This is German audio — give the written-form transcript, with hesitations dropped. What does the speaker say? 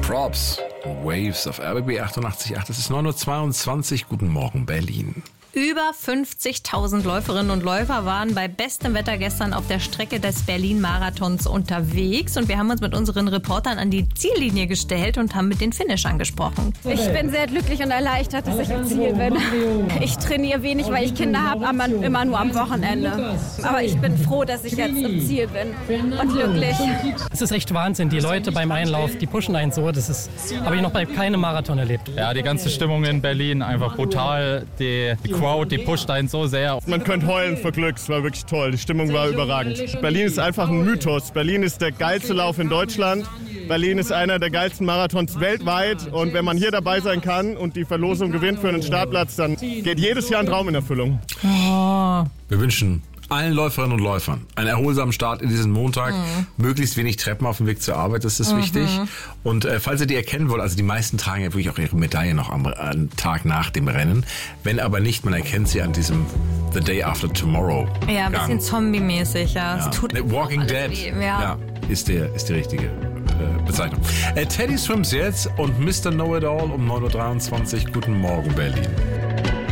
Props, Waves auf RBB 88.8. Es ist 9.22 Uhr. Guten Morgen, Berlin. Über 50.000 Läuferinnen und Läufer waren bei bestem Wetter gestern auf der Strecke des Berlin-Marathons unterwegs. Und wir haben uns mit unseren Reportern an die Ziellinie gestellt und haben mit den Finishern gesprochen. Ich bin sehr glücklich und erleichtert, dass ich im Ziel bin. Ich trainiere wenig, weil ich Kinder habe, aber immer nur am Wochenende. Aber ich bin froh, dass ich jetzt im Ziel bin und glücklich. Es ist echt Wahnsinn. Die Leute beim Einlauf, die pushen einen so. Das habe ich noch bei keinem Marathon erlebt. Ja, die ganze Stimmung in Berlin einfach brutal. Die Crowd, die pusht einen so sehr. Man könnte heulen vor Glück, es war wirklich toll. Die Stimmung war überragend. Berlin ist einfach ein Mythos. Berlin ist der geilste Lauf in Deutschland. Berlin ist einer der geilsten Marathons weltweit. Und wenn man hier dabei sein kann und die Verlosung gewinnt für einen Startplatz, dann geht jedes Jahr ein Traum in Erfüllung. Wir wünschen allen Läuferinnen und Läufern einen erholsamen Start in diesen Montag. Möglichst wenig Treppen auf dem Weg zur Arbeit, das ist wichtig. Und falls ihr die erkennen wollt, also die meisten tragen ja wirklich auch ihre Medaille noch am Tag nach dem Rennen. Wenn aber nicht, man erkennt sie an diesem The Day After Tomorrow. Ja, ein bisschen zombie-mäßig, ja. Ja. Es tut Walking Dead Ja. ist die richtige Bezeichnung. Teddy Swims jetzt und Mr. Know-It-All um 9.23 Uhr. Guten Morgen, Berlin.